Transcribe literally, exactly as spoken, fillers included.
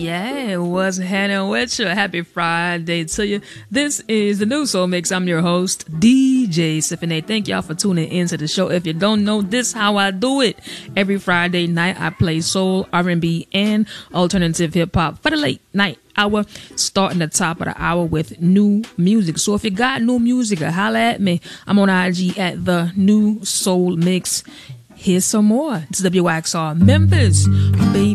Yeah, what's happening with you? Happy Friday to you. This is the New Soul Mix. I'm your host, D J Symphony. Thank y'all for tuning into the show. If you don't know, this how I do it. Every Friday night, I play soul, R and B, and alternative hip hop for the late night hour, starting the top of the hour with new music. So if you got new music, holla at me. I'm on I G at the New Soul Mix. Here's some more. It's W X R Memphis, baby.